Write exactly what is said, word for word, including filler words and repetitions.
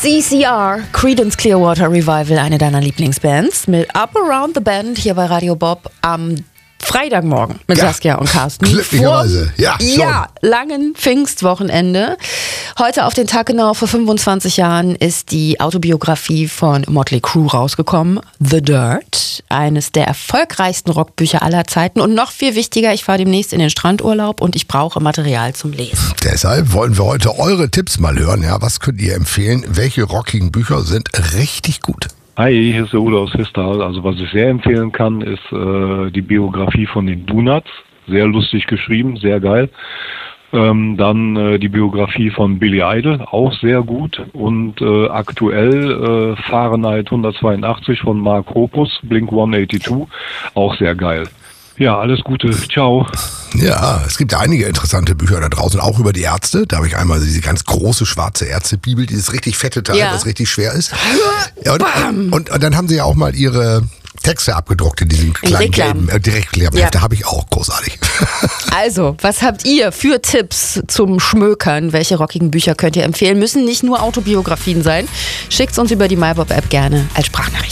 C C R, Creedence Clearwater Revival, eine deiner Lieblingsbands, mit Up Around the Bend hier bei Radio Bob am Freitagmorgen mit Ja. Saskia und Carsten. Glücklicherweise, ja, schon. Ja, langen Pfingstwochenende. Heute auf den Tag genau vor fünfundzwanzig Jahren ist die Autobiografie von Motley Crue rausgekommen, The Dirt, eines der erfolgreichsten Rockbücher aller Zeiten und noch viel wichtiger, ich fahre demnächst in den Strandurlaub und ich brauche Material zum Lesen. Deshalb wollen wir heute eure Tipps mal hören. Ja, was könnt ihr empfehlen? Welche rockigen Bücher sind richtig gut? Hi, hier ist der Udo aus Histal. Also was ich sehr empfehlen kann, ist äh, die Biografie von den Donuts. Sehr lustig geschrieben, sehr geil. Ähm, dann äh, die Biografie von Billy Idol, auch sehr gut. Und äh, aktuell äh, Fahrenheit hundertzweiundachtzig von Mark Hoppus, Blink hundertzweiundachtzig, auch sehr geil. Ja, alles Gute. Ciao. Ja, es gibt einige interessante Bücher da draußen, auch über die Ärzte. Da habe ich einmal diese ganz große schwarze Ärztebibel, dieses richtig fette Teil, Ja. was richtig schwer ist. Ja, und, und, und dann haben sie ja auch mal ihre Texte abgedruckt in diesem kleinen Reklam. gelben äh, Direktreklamheft. Ja. Da habe ich auch großartig. Also, was habt ihr für Tipps zum Schmökern? Welche rockigen Bücher könnt ihr empfehlen? Müssen nicht nur Autobiografien sein. Schickt's uns über die MyBob-App gerne als Sprachnachricht.